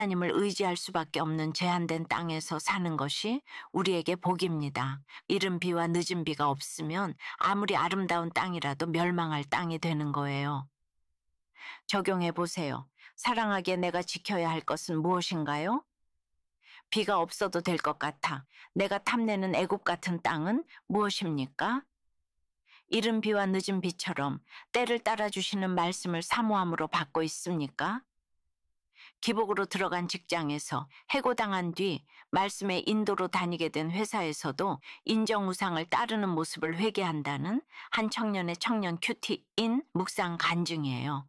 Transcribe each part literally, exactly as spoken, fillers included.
하나님을 의지할 수밖에 없는 제한된 땅에서 사는 것이 우리에게 복입니다. 이른 비와 늦은 비가 없으면 아무리 아름다운 땅이라도 멸망할 땅이 되는 거예요. 적용해 보세요. 사랑하기에 내가 지켜야 할 것은 무엇인가요? 비가 없어도 될 것 같아. 내가 탐내는 애굽 같은 땅은 무엇입니까? 이른 비와 늦은 비처럼 때를 따라주시는 말씀을 사모함으로 받고 있습니까? 기복으로 들어간 직장에서 해고당한 뒤 말씀의 인도로 다니게 된 회사에서도 인정우상을 따르는 모습을 회개한다는 한 청년의 청년 큐티인 묵상 간증이에요.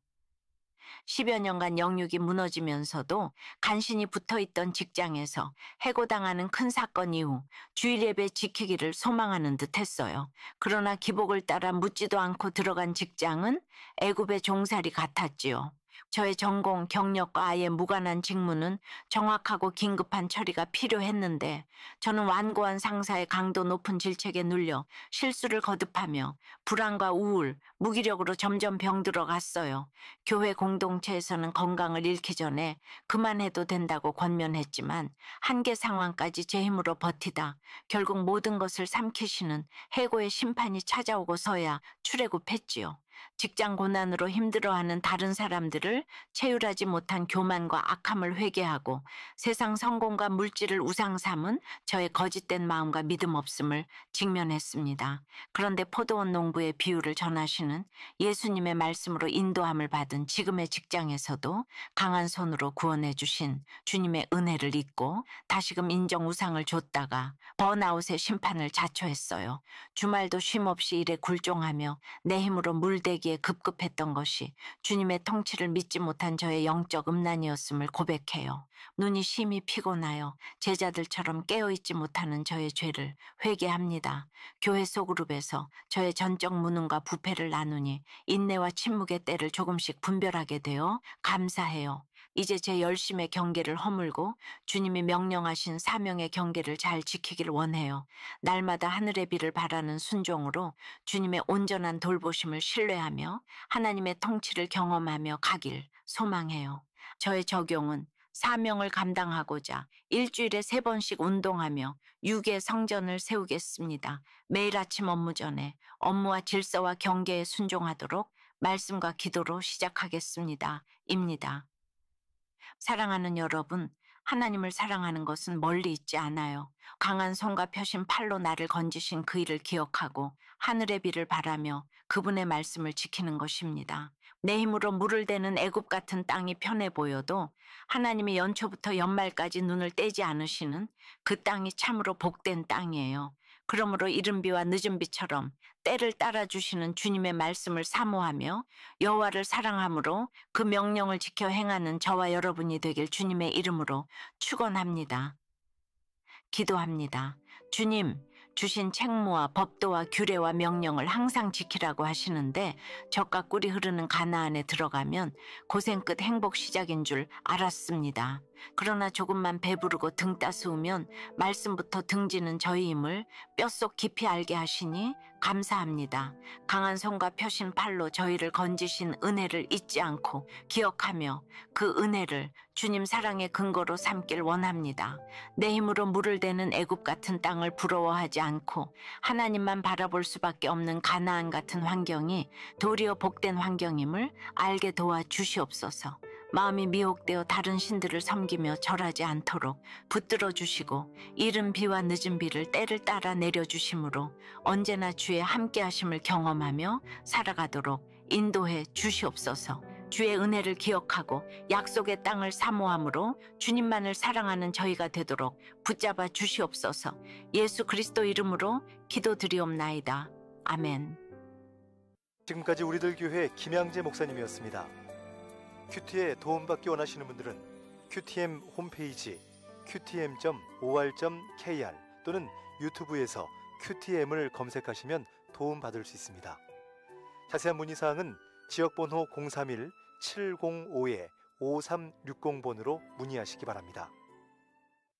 십여 년간 영육이 무너지면서도 간신히 붙어있던 직장에서 해고당하는 큰 사건 이후 주일 예배 지키기를 소망하는 듯 했어요. 그러나 기복을 따라 묻지도 않고 들어간 직장은 애굽의 종살이 같았지요. 저의 전공, 경력과 아예 무관한 직무는 정확하고 긴급한 처리가 필요했는데 저는 완고한 상사의 강도 높은 질책에 눌려 실수를 거듭하며 불안과 우울, 무기력으로 점점 병들어 갔어요. 교회 공동체에서는 건강을 잃기 전에 그만해도 된다고 권면했지만 한계 상황까지 제 힘으로 버티다 결국 모든 것을 삼키시는 해고의 심판이 찾아오고서야 출애굽했지요. 직장 고난으로 힘들어하는 다른 사람들을 체휼하지 못한 교만과 악함을 회개하고 세상 성공과 물질을 우상 삼은 저의 거짓된 마음과 믿음 없음을 직면했습니다. 그런데 포도원 농부의 비유를 전하시는 예수님의 말씀으로 인도함을 받은 지금의 직장에서도 강한 손으로 구원해 주신 주님의 은혜를 잊고 다시금 인정 우상을 줬다가 번아웃의 심판을 자초했어요. 주말도 쉼없이 일에 굴종하며 내 힘으로 물대기에 급급했던 것이 주님의 통치를 믿지 못한 저의 영적 음란이었음을 고백해요. 눈이 심히 피곤하여 제자들처럼 깨어있지 못하는 저의 죄를 회개합니다. 교회 소그룹에서 저의 전적 무능과 부패를 나누니 인내와 침묵의 때를 조금씩 분별하게 되어 감사해요. 이제 제 열심의 경계를 허물고 주님이 명령하신 사명의 경계를 잘 지키길 원해요. 날마다 하늘의 비를 바라는 순종으로 주님의 온전한 돌보심을 신뢰하며 하나님의 통치를 경험하며 가길 소망해요. 저의 적용은 사명을 감당하고자 일주일에 세 번씩 운동하며 육의 성전을 세우겠습니다. 매일 아침 업무 전에 업무와 질서와 경계에 순종하도록 말씀과 기도로 시작하겠습니다. 입니다. 사랑하는 여러분, 하나님을 사랑하는 것은 멀리 있지 않아요. 강한 손과 펴신 팔로 나를 건지신 그 일을 기억하고 하늘의 비를 바라며 그분의 말씀을 지키는 것입니다. 내 힘으로 물을 대는 애굽 같은 땅이 편해 보여도 하나님이 연초부터 연말까지 눈을 떼지 않으시는 그 땅이 참으로 복된 땅이에요. 그러므로 이른 비와 늦은 비처럼 때를 따라주시는 주님의 말씀을 사모하며 여호와를 사랑함으로 그 명령을 지켜 행하는 저와 여러분이 되길 주님의 이름으로 축원합니다. 기도합니다. 주님, 주신 책무와 법도와 규례와 명령을 항상 지키라고 하시는데 젖과 꿀이 흐르는 가나안에 들어가면 고생 끝 행복 시작인 줄 알았습니다. 그러나 조금만 배부르고 등 따스우면 말씀부터 등지는 저희임을 뼛속 깊이 알게 하시니 감사합니다. 강한 손과 펴신 팔로 저희를 건지신 은혜를 잊지 않고 기억하며 그 은혜를 주님 사랑의 근거로 삼길 원합니다. 내 힘으로 물을 대는 애굽 같은 땅을 부러워하지 않고 하나님만 바라볼 수밖에 없는 가나안 같은 환경이 도리어 복된 환경임을 알게 도와 주시옵소서. 마음이 미혹되어 다른 신들을 섬기며 절하지 않도록 붙들어 주시고 이른 비와 늦은 비를 때를 따라 내려주심으로 언제나 주의 함께하심을 경험하며 살아가도록 인도해 주시옵소서. 주의 은혜를 기억하고 약속의 땅을 사모함으로 주님만을 사랑하는 저희가 되도록 붙잡아 주시옵소서. 예수 그리스도 이름으로 기도드리옵나이다. 아멘. 지금까지 우리들 교회 김양재 목사님이었습니다. 큐티에 도움받기 원하시는 분들은 큐티엠 홈페이지 큐티엠 닷 오알 닷 케이알 또는 유튜브에서 큐티엠을 검색하시면 도움받을 수 있습니다. 자세한 문의사항은 지역번호 공삼일 칠공오 오삼육공 번으로 문의하시기 바랍니다.